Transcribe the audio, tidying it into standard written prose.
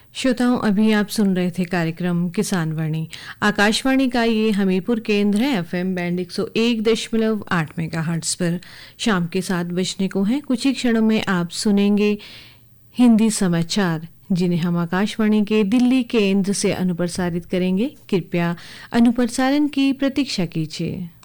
श्रोताओं, अभी आप सुन रहे थे कार्यक्रम किसान वाणी। आकाशवाणी का ये हमीरपुर केंद्र है। एफएम बैंड 101.8 मेगाहर्ट्ज पर शाम के 7 बजने को है। कुछ ही क्षणों में आप सुनेंगे हिंदी समाचार, जिन्हें हम आकाशवाणी के दिल्ली केंद्र से अनुप्रसारित करेंगे। कृपया अनुप्रसारण की प्रतीक्षा कीजिए।